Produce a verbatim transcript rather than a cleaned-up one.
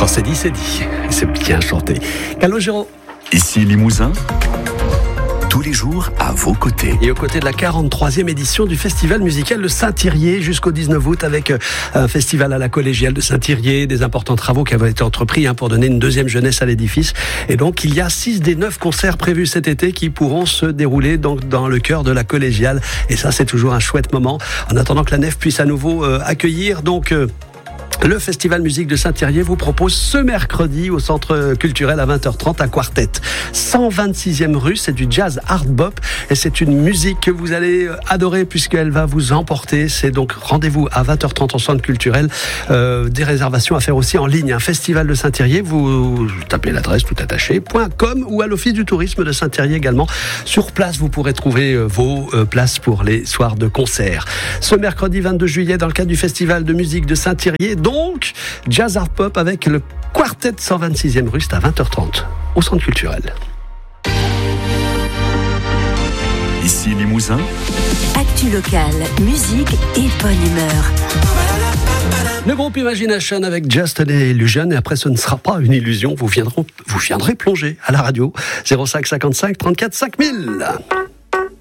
Quand c'est dit, c'est dit. C'est bien chanté. Calogero. Ici Limousin, tous les jours à vos côtés. Et aux côtés de la quarante-troisième édition du Festival musical de Saint-Thirier jusqu'au dix-neuf août, avec un festival à la collégiale de Saint-Thirier, des importants travaux qui avaient été entrepris hein, pour donner une deuxième jeunesse à l'édifice. Et donc il y a six des neuf concerts prévus cet été qui pourront se dérouler donc dans le cœur de la collégiale. Et ça, c'est toujours un chouette moment. En attendant que la nef puisse à nouveau euh, accueillir donc. Euh, Le Festival Musique de Saint-Thirier vous propose ce mercredi au Centre culturel à vingt heures trente à Quartet. cent vingt-sixième rue, c'est du jazz hard bop et c'est une musique que vous allez adorer puisqu'elle va vous emporter. C'est donc rendez-vous à vingt heures trente au Centre culturel. Euh, des réservations à faire aussi en ligne. Un Festival de Saint-Thirier, vous tapez l'adresse tout attaché, .com ou à l'Office du tourisme de Saint-Thirier également. Sur place, vous pourrez trouver vos places pour les soirs de concert. Ce mercredi vingt-deux juillet, dans le cadre du Festival de musique de Saint-Thirier, donc, jazz art pop avec le Quartet cent vingt-sixième rue, c'est à vingt heures trente au Centre culturel. Ici Limousin. Actu locale, musique et bonne humeur. Le groupe Imagination avec Just an Illusion, et après ce ne sera pas une illusion, vous viendrez, vous viendrez plonger à la radio. zéro cinq cinquante-cinq trente-quatre cinq mille.